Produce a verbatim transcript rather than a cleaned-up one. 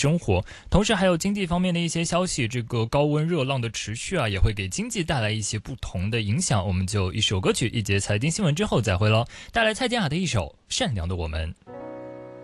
生活。同时还有经济方面的一些消息，这个高温热浪的持续啊，也会给经济带来一些不同的影响。我们就一首歌曲一节财经新闻之后再会了，带来蔡健雅的一首《善良的我们》。